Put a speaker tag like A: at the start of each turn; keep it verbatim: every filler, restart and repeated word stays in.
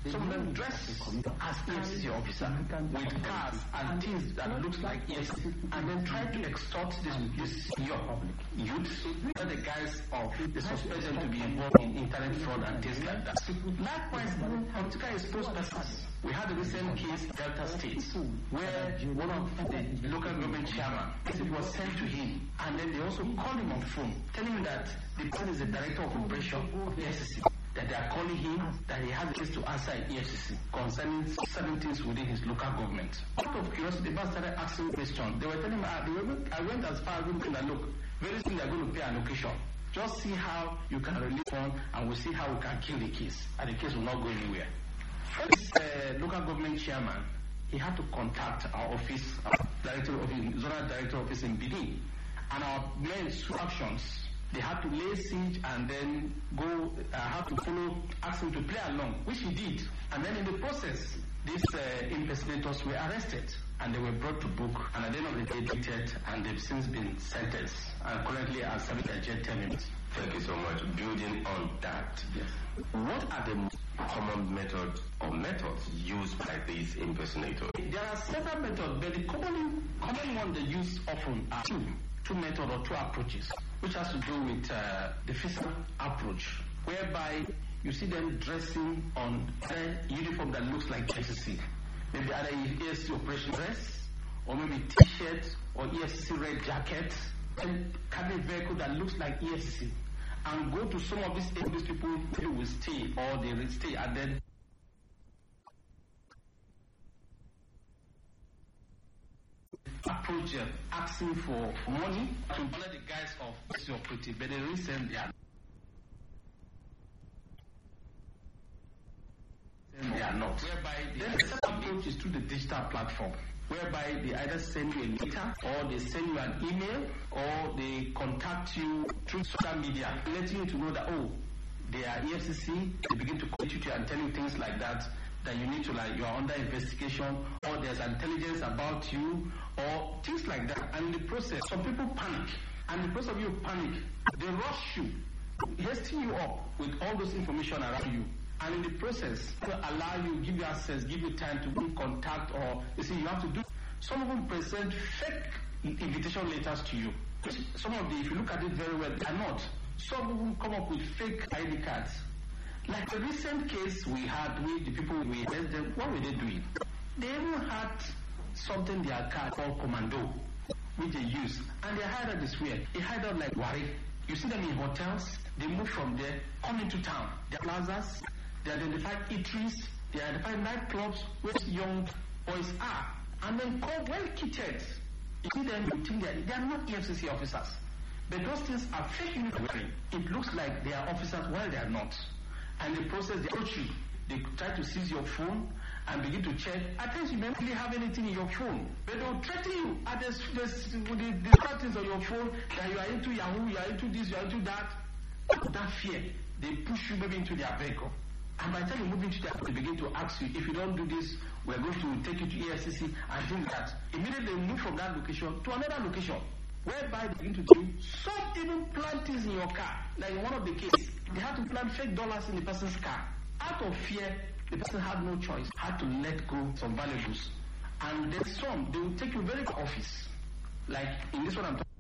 A: Some of them dress as E F C C officer with cars and things that looks like E F C C, and then try to extort this, this young youth under the guise of they suspect them to be involved in internet fraud and things like that. Likewise, politically exposed persons. We had a recent case in Delta State where one of the local government chairman, it was sent to him, and then they also called him on phone, telling him that the person is the director of operation of E F C C. That they are calling him, that he has a case to answer in E F C C concerning certain things within his local government. Out of curiosity, the man started asking questions. They were telling me, ah, they were, I went as far as looking at, look, very soon they are going to pay an location. Just see how you can release one, and we'll see how we can kill the case. And the case will not go anywhere. This uh, local government chairman, he had to contact our office, our director office, zonal director office in Benin, and our main actions. They had to lay siege and then go, uh, have to follow, ask him to play along, which he did. And then in the process, these uh, impersonators were arrested and they were brought to book, and at the end of the day, detained, and they've since been sentenced and currently are serving their jail terms.
B: Thank you so much. Building on that,
A: yes.
B: What are the most common methods or methods used by these impersonators?
A: There are several methods, but the common, common one they use often are two. Two methods or two approaches, which has to do with uh, the physical approach, whereby you see them dressing on a uniform that looks like E F C C. Maybe either E F C C operation dress, or maybe T-shirt, or E F C C red jacket, and carry a vehicle that looks like E F C C, and go to some of these, these people who will stay, or they will stay, and then approach them, asking for money to play the guise of this operative, but they reason they are they are not. Whereby the second approach is through the digital platform, whereby they either send you a letter, or they send you an email, or they contact you through social media, letting you to know that, oh, they are E F C C. They begin to call you to and tell you things like that, that you need to, like, you are under investigation, or there's intelligence about you, or things like that. And in the process, some people panic. And in the process of you panic, they rush you, hasten you up with all those information around you. And in the process, to allow you, give you access, give you time to contact, or you see, you have to do. Some of them present fake invitation letters to you. Some of the, if you look at it very well, they are not. Some of them come up with fake I D cards. Like the recent case we had with the people we arrested, what were they doing? They even had something in their car called Commando, which they use. And they hide out this way. They hide out like Wari. You see them in hotels, they move from there, come into town. They plazas, they identify eateries, they identify nightclubs where young boys are. And then come well kitted. You see them, you think that they are not E F C C officers. But those things are fake uniform. It looks like they are officers while they are not. And the process, they approach you. They try to seize your phone and begin to check. At times you may not really have anything in your phone, but they will threaten you. And there's, there's the, the things on your phone that you are into Yahoo, you are into this, you are into that. Out of that fear, they push you maybe into their vehicle. And by the time you move into their vehicle, they begin to ask you, if you don't do this, we're going to take you to E F C C and do that. Immediately they move from that location to another location, whereby they begin to do some even plant things in your car. Like in one of the cases, they had to plant fake dollars in the person's car. Out of fear, the person had no choice, had to let go some valuables. And then some, they will take you very to office. Like in this one I'm talking